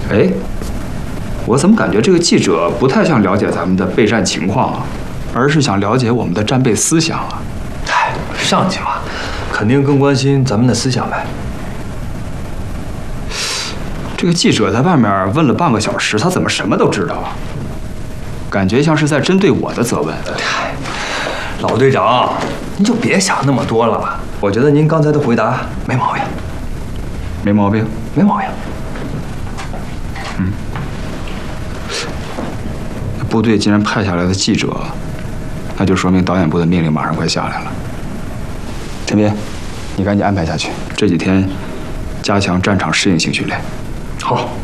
哎，我怎么感觉这个记者不太像了解咱们的备战情况啊，而是想了解我们的战备思想啊？ 嗨，上级嘛，肯定更关心咱们的思想呗。 这个记者在外面问了半个小时，他怎么什么都知道啊？感觉像是在针对我的责问。 嗨，老队长，您就别想那么多了。我觉得您刚才的回答没毛病， 没毛病， 没毛病。 嗯，部队既然派下来的记者，那就说明导演部的命令马上快下来了。天斌，你赶紧安排下去，这几天加强战场适应性训练。 好。